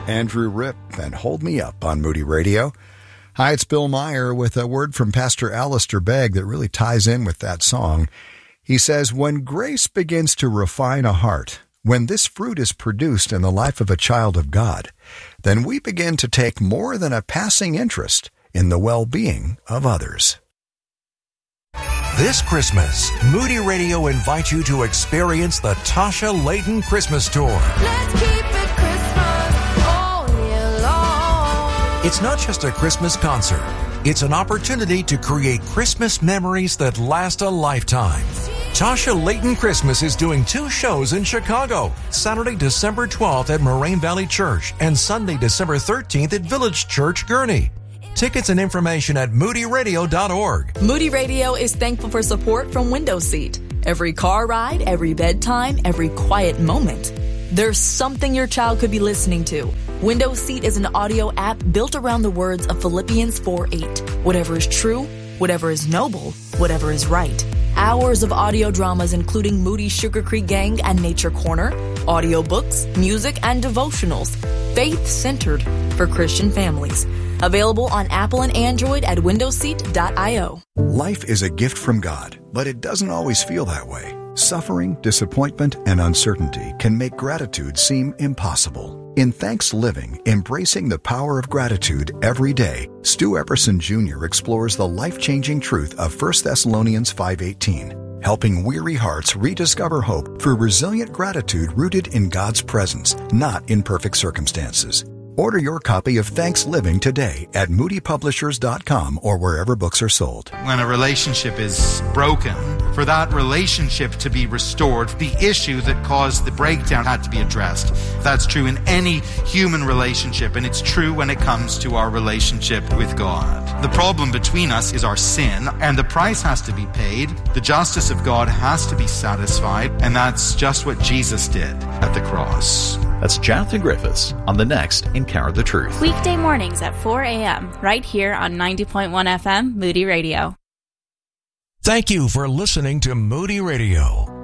Andrew Ripp and Hold Me Up on Moody Radio. Hi, it's Bill Meyer with a word from Pastor Alistair Begg that really ties in with that song. He says, when grace begins to refine a heart, when this fruit is produced in the life of a child of God, then we begin to take more than a passing interest in the well-being of others. This Christmas, Moody Radio invites you to experience the Tasha Layton Christmas Tour. Let's keep it Christmas all year long. It's not just a Christmas concert. It's an opportunity to create Christmas memories that last a lifetime. Tasha Layton Christmas is doing 2 shows in Chicago, Saturday, December 12th at Moraine Valley Church and Sunday, December 13th at Village Church, Gurnee. Tickets and information at moodyradio.org. Moody Radio is thankful for support from Window Seat. Every car ride, every bedtime, every quiet moment. There's something your child could be listening to. Window Seat is an audio app built around the words of Philippians 4:8. Whatever is true, whatever is noble, whatever is right. Hours of audio dramas including Moody's Sugar Creek Gang and Nature Corner, audiobooks, music, and devotionals. Faith-centered for Christian families. Available on Apple and Android at windowseat.io. Life is a gift from God, but it doesn't always feel that way. Suffering, disappointment, and uncertainty can make gratitude seem impossible. In Thanks Living, Embracing the Power of Gratitude Every Day, Stu Epperson Jr. explores the life-changing truth of 1 Thessalonians 5:18, helping weary hearts rediscover hope through resilient gratitude rooted in God's presence, not in perfect circumstances. Order your copy of Thanks Living today at moodypublishers.com or wherever books are sold. When a relationship is broken, for that relationship to be restored, the issue that caused the breakdown had to be addressed. That's true in any human relationship, and it's true when it comes to our relationship with God. The problem between us is our sin, and the price has to be paid. The justice of God has to be satisfied, and that's just what Jesus did at the cross. That's Jonathan Griffiths on the next Encounter the Truth. Weekday mornings at 4 a.m. right here on 90.1 FM Moody Radio. Thank you for listening to Moody Radio.